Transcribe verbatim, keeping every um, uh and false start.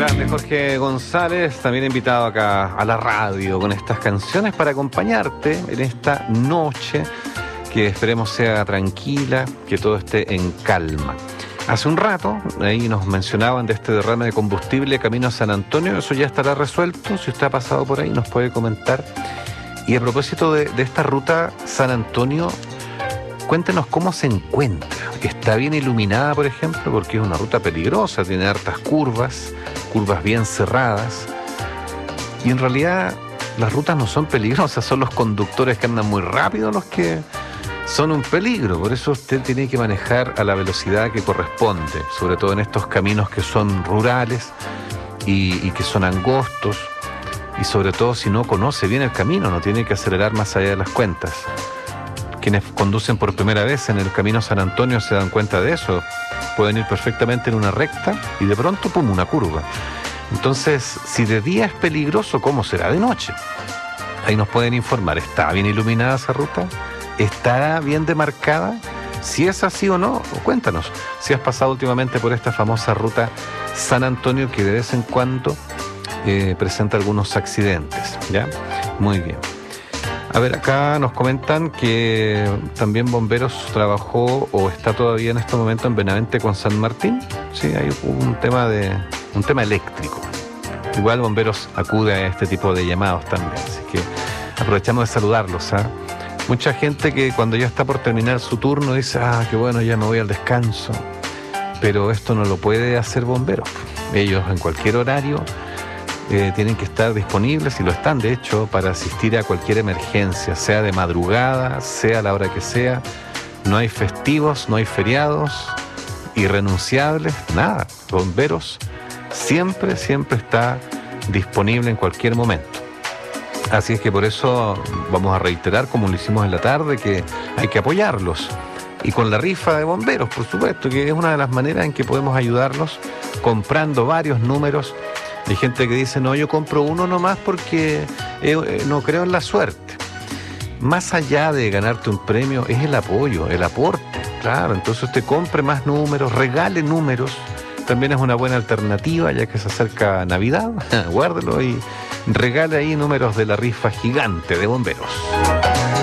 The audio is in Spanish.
grande Jorge González, también invitado acá a la radio con estas canciones para acompañarte en esta noche que esperemos sea tranquila, que todo esté en calma. Hace un rato, ahí nos mencionaban de este derrame de combustible camino a San Antonio, eso ya estará resuelto, si usted ha pasado por ahí nos puede comentar. Y a propósito de, de esta ruta San Antonio, cuéntenos cómo se encuentra. Está bien iluminada, por ejemplo, porque es una ruta peligrosa, tiene hartas curvas, curvas bien cerradas. Y en realidad las rutas no son peligrosas, son los conductores que andan muy rápido los que son un peligro. Por eso usted tiene que manejar a la velocidad que corresponde, sobre todo en estos caminos que son rurales y, y que son angostos. Y sobre todo si no conoce bien el camino, no tiene que acelerar más allá de las cuentas. Quienes conducen por primera vez en el camino San Antonio se dan cuenta de eso. Pueden ir perfectamente en una recta y de pronto, pum, una curva. Entonces, si de día es peligroso, ¿cómo será de noche? Ahí nos pueden informar. ¿Está bien iluminada esa ruta? ¿Estará bien demarcada? Si es así o no, cuéntanos. Si has pasado últimamente por esta famosa ruta San Antonio que de vez en cuando eh, presenta algunos accidentes, ¿ya? Muy bien. A ver, acá nos comentan que también Bomberos trabajó o está todavía en este momento en Benavente con San Martín. Sí, hay un tema de un tema eléctrico. Igual Bomberos acude a este tipo de llamados también, así que aprovechamos de saludarlos, ¿eh? Mucha gente que cuando ya está por terminar su turno dice, ah, qué bueno, ya me voy al descanso. Pero esto no lo puede hacer Bomberos. Ellos en cualquier horario Eh, tienen que estar disponibles y lo están de hecho para asistir a cualquier emergencia, sea de madrugada, sea a la hora que sea. No hay festivos, no hay feriados, irrenunciables, nada. Bomberos siempre, siempre está disponible en cualquier momento. Así es que por eso vamos a reiterar, como lo hicimos en la tarde, que hay que apoyarlos. Y con la rifa de bomberos, por supuesto, que es una de las maneras en que podemos ayudarlos comprando varios números. Hay gente que dice, no, yo compro uno nomás porque eh, no creo en la suerte. Más allá de ganarte un premio, es el apoyo, el aporte. Claro, entonces usted compre más números, regale números. También es una buena alternativa, ya que se acerca Navidad. Guárdelo y regale ahí números de la rifa gigante de bomberos.